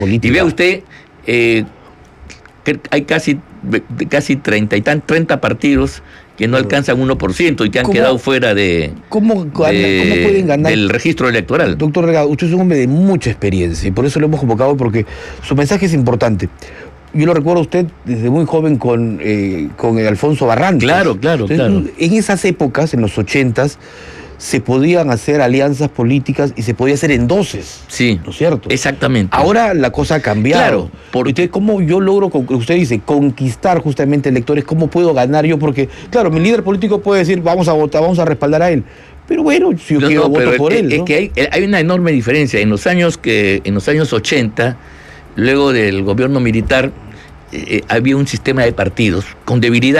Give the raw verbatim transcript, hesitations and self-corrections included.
política. Y vea usted, eh, que hay casi, casi treinta y tan, treinta partidos que no alcanzan uno por ciento y que han ¿Cómo, quedado fuera de, ¿cómo, de, ¿Cómo pueden ganar? del registro electoral. Doctor Delgado, usted es un hombre de mucha experiencia y por eso lo hemos convocado, porque su mensaje es importante. Yo lo recuerdo a usted desde muy joven con, eh, con Alfonso Barrantes. Claro, claro, Entonces, claro. En esas épocas, en los ochentas, se podían hacer alianzas políticas y se podía hacer endoses. Sí, ¿no es cierto? Exactamente. Ahora la cosa ha cambiado. Claro. Porque... Entonces, ¿cómo yo logro, usted dice, conquistar justamente electores? ¿Cómo puedo ganar yo? Porque, claro, mi líder político puede decir, vamos a votar, vamos a respaldar a él. Pero bueno, si yo no, quiero no, voto por es, él. Es ¿no? que hay, hay una enorme diferencia. En los años que, en los años ochenta, luego del gobierno militar, eh, había un sistema de partidos con debilidad.